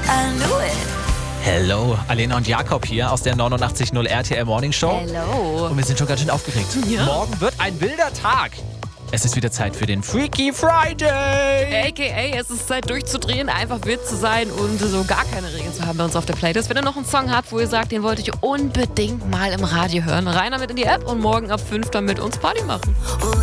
I knew it. Hello, Alena und Jakob hier aus der 89.0 RTL Morning Show. Hello. Und wir sind schon ganz schön aufgeregt. Ja. Morgen wird ein wilder Tag. Es ist wieder Zeit für den Freaky Friday. AKA, es ist Zeit durchzudrehen, einfach wild zu sein und so gar keine Regeln zu haben bei uns auf der Playlist. Wenn ihr noch einen Song habt, wo ihr sagt, den wollte ich unbedingt mal im Radio hören, rein damit in die App und morgen ab 5 dann mit uns Party machen. Oh,